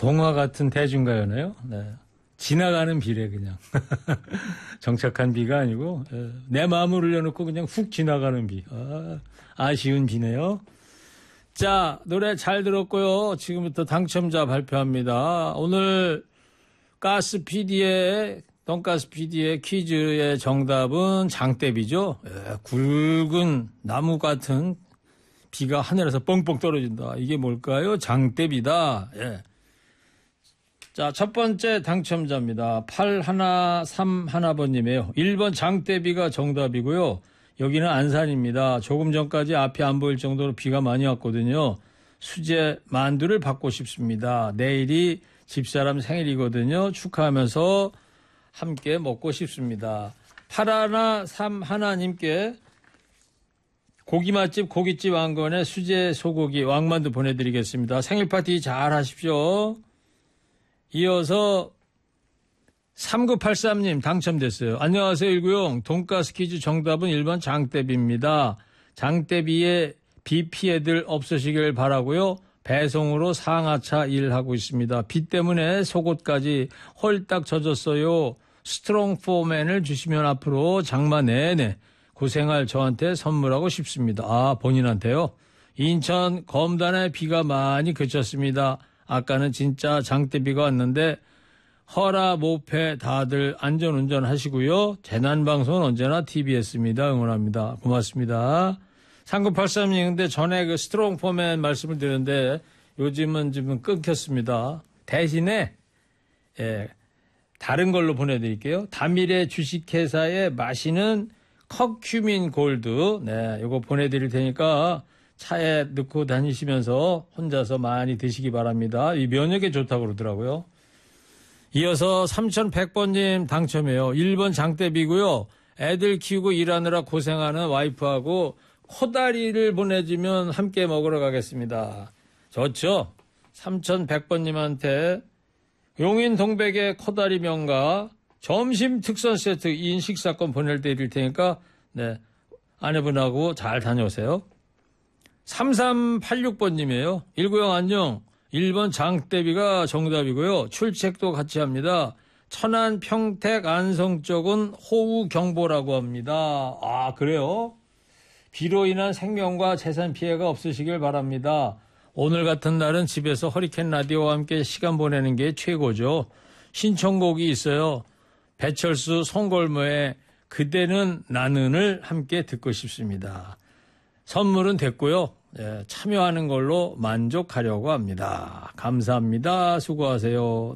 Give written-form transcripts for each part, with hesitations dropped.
동화 같은 대중가요네요. 네. 지나가는 비래 그냥. 정착한 비가 아니고 내 마음을 올려놓고 그냥 훅 지나가는 비. 아쉬운 비네요. 자, 노래 잘 들었고요. 지금부터 당첨자 발표합니다. 오늘 돈가스 PD의 퀴즈의 정답은 장대비죠. 굵은 나무 같은 비가 하늘에서 뻥뻥 떨어진다. 이게 뭘까요? 장대비다. 예. 자, 첫 번째 당첨자입니다. 8131번님이에요. 1번 장대비가 정답이고요. 여기는 안산입니다. 조금 전까지 앞이 안 보일 정도로 비가 많이 왔거든요. 수제 만두를 받고 싶습니다. 내일이 집사람 생일이거든요. 축하하면서 함께 먹고 싶습니다. 8131님께 고기 맛집 고깃집 왕건의 수제 소고기 왕만두 보내드리겠습니다. 생일 파티 잘 하십시오. 이어서 3983님 당첨됐어요. 안녕하세요 190. 돈가스 퀴즈 정답은 1번 장대비입니다. 장대비의 비 피해들 없으시길 바라고요. 배송으로 상하차 일하고 있습니다. 비 때문에 속옷까지 홀딱 젖었어요. 스트롱 포맨을 주시면 앞으로 장마 내내 고생할 저한테 선물하고 싶습니다. 본인한테요. 인천 검단에 비가 많이 그쳤습니다. 아까는 진짜 장대비가 왔는데 허라 모패 다들 안전운전 하시고요. 재난방송은 언제나 TBS입니다. 응원합니다. 고맙습니다. 3983님 근데 전에 그 스트롱 포맨 말씀을 드렸는데 요즘은 지금 끊겼습니다. 대신에 다른 걸로 보내드릴게요. 다미래 주식회사에 마시는 커큐민 골드 이거 보내드릴 테니까 차에 넣고 다니시면서 혼자서 많이 드시기 바랍니다. 이 면역에 좋다고 그러더라고요. 이어서 3100번님 당첨이에요. 1번 장대비고요. 애들 키우고 일하느라 고생하는 와이프하고 코다리를 보내주면 함께 먹으러 가겠습니다. 좋죠? 3100번님한테 용인 동백의 코다리 명가 점심 특선 세트 2인 식사권 보내드릴 테니까 아내분하고 잘 다녀오세요. 3386번님이에요. 190 안녕. 1번 장대비가 정답이고요. 출첵도 같이 합니다. 천안 평택 안성 쪽은 호우경보라고 합니다. 그래요? 비로 인한 생명과 재산 피해가 없으시길 바랍니다. 오늘 같은 날은 집에서 허리케인 라디오와 함께 시간 보내는 게 최고죠. 신청곡이 있어요. 배철수 송골모의 그대는 나는을 함께 듣고 싶습니다. 선물은 됐고요. 참여하는 걸로 만족하려고 합니다. 감사합니다. 수고하세요.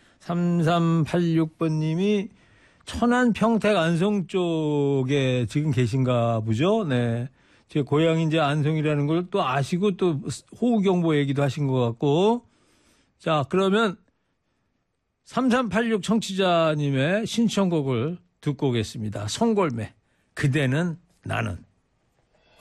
3386번님이 천안 평택 안성 쪽에 지금 계신가 보죠. 제 고향이 이제 안성이라는 걸 또 아시고 또 호우경보 얘기도 하신 것 같고. 자, 그러면 3386 청취자님의 신청곡을 듣고 오겠습니다. 송골매, 그대는 나는.